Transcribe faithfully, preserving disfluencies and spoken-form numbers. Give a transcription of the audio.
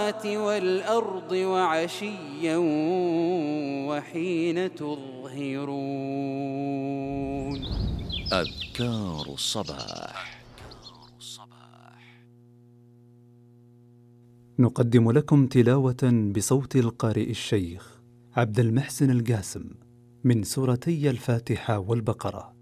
السماوات والأرض وعشيا وحين تظهرون. أذكار الصباح. نقدم لكم تلاوة بصوت القارئ الشيخ عبد المحسن القاسم من سورتي الفاتحة والبقرة.